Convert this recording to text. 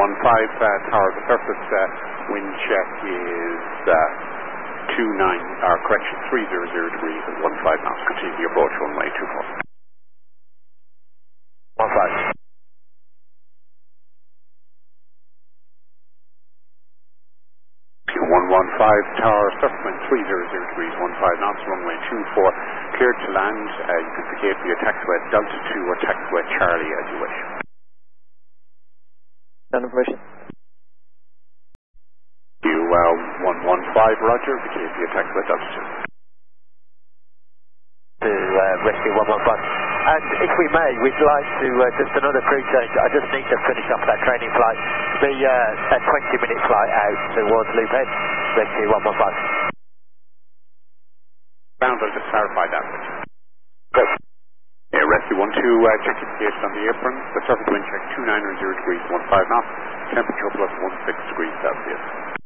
Tower, the surface wind check is 300 degrees and 15 knots. Continue the approach runway 24. 15. 115 Tower, surface wind 300 degrees, 15 knots, runway 24. Cleared to land. You can indicate via taxiway Delta 2 or taxiway Charlie as you wish. Ground information. You 115 Roger, indicate via taxiway Delta 2. To rescue 115. And if we may, we'd like to, just another crew change. I just need to finish off that training flight. Be a 20-minute flight out towards Loophead, rescue 115. Ground, I'll just clarify that. Great. Yeah, rescue 12, check indication on the apron. The surface wind check 290 degrees, 15 knots. Temperature plus 16 degrees Celsius.